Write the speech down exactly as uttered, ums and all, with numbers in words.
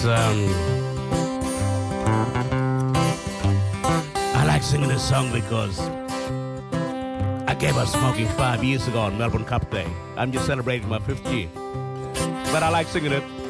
Um, I like singing this song because I gave up smoking five years ago on Melbourne Cup Day. I'm just celebrating my fiftieth. But I like singing it.